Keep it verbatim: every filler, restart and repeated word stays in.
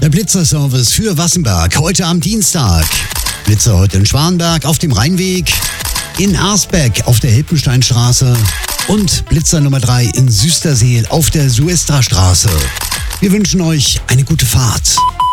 Der Blitzerservice für Wassenberg heute am Dienstag. Blitzer heute in Schwanberg auf dem Rheinweg, in Arsbeck auf der Hilpensteinstraße und Blitzer Nummer drei in Süsterseel auf der Suestra Straße. Wir wünschen euch eine gute Fahrt.